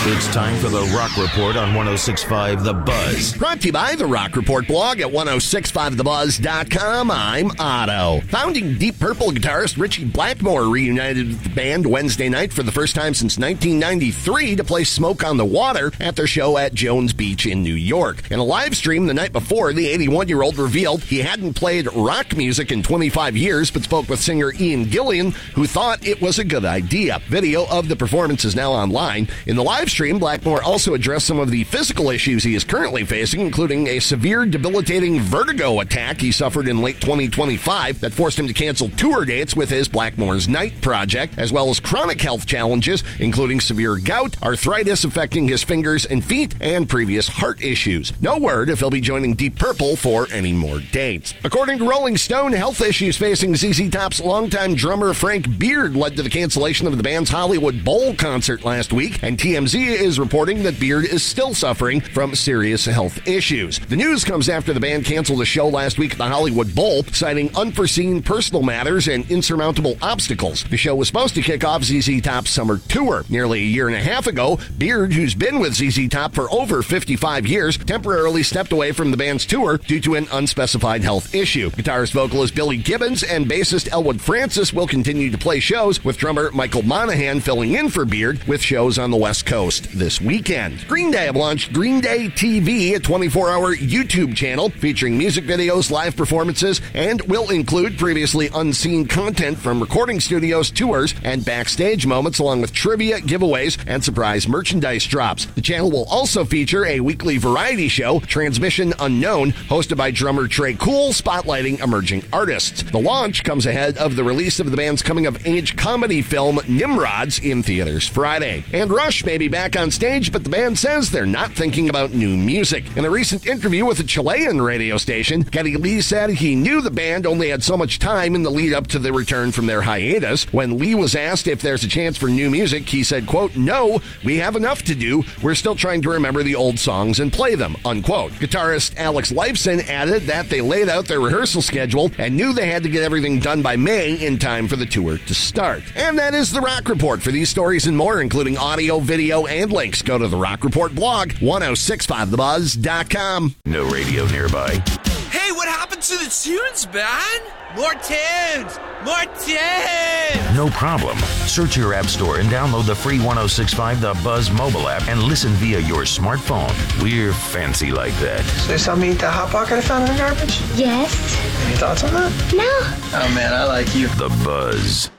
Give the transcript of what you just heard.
It's time for the Rock Report on 106.5 The Buzz. Brought to you by the Rock Report blog at 1065thebuzz.com. I'm Otto. Founding Deep Purple guitarist Richie Blackmore reunited with the band Wednesday night for the first time since 1993 to play Smoke on the Water at their show at Jones Beach in New York. In a live stream the night before, the 81-year-old revealed he hadn't played rock music in 25 years, but spoke with singer Ian Gillan, who thought it was a good idea. Video of the performance is now online. In the live stream, Blackmore also addressed some of the physical issues he is currently facing, including a severe, debilitating vertigo attack he suffered in late 2025 that forced him to cancel tour dates with his Blackmore's Night project, as well as chronic health challenges, including severe gout, arthritis affecting his fingers and feet, and previous heart issues. No word if he'll be joining Deep Purple for any more dates. According to Rolling Stone, health issues facing ZZ Top's longtime drummer Frank Beard led to the cancellation of the band's Hollywood Bowl concert last week, and TMZ is reporting that Beard is still suffering from serious health issues. The news comes after the band canceled a show last week at the Hollywood Bowl, citing unforeseen personal matters and insurmountable obstacles. The show was supposed to kick off ZZ Top's summer tour. Nearly a year and a half ago, Beard, who's been with ZZ Top for over 55 years, temporarily stepped away from the band's tour due to an unspecified health issue. Guitarist vocalist Billy Gibbons and bassist Elwood Francis will continue to play shows, with drummer Michael Monaghan filling in for Beard, with shows on the West Coast this weekend. Green Day have launched Green Day TV, a 24-hour YouTube channel featuring music videos, live performances, and will include previously unseen content from recording studios, tours, and backstage moments, along with trivia, giveaways, and surprise merchandise drops. The channel will also feature a weekly variety show, Transmission Unknown, hosted by drummer Trey Cool, spotlighting emerging artists. The launch comes ahead of the release of the band's coming-of-age comedy film Nimrods in theaters Friday. And Rush may be back on stage, but the band says they're not thinking about new music. In a recent interview with a Chilean radio station, Geddy Lee said he knew the band only had so much time in the lead up to the return from their hiatus. When Lee was asked if there's a chance for new music, he said, quote, "No, we have enough to do. We're still trying to remember the old songs and play them," unquote. Guitarist Alex Lifeson added that they laid out their rehearsal schedule and knew they had to get everything done by May in time for the tour to start. And that is the Rock Report. For these stories and more, including audio, video, and links, go to the Rock Report blog, 1065thebuzz.com. No radio nearby. Hey, what happened to the tunes, man? More tunes! More tunes! No problem. Search your app store and download the free 1065 The Buzz mobile app and listen via your smartphone. We're fancy like that. So you saw me eat that Hot Pocket I found in the garbage? Yes. Any thoughts on that? No. Oh man, I like you. The Buzz.